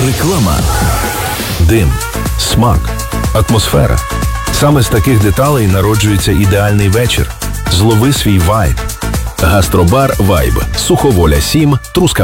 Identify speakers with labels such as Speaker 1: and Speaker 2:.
Speaker 1: Реклама. Дим, смак, атмосфера. Саме з таких деталей народжується ідеальний вечір. Злови свій вайб. Гастробар «Вайб». Суховоля 7, Трускавець.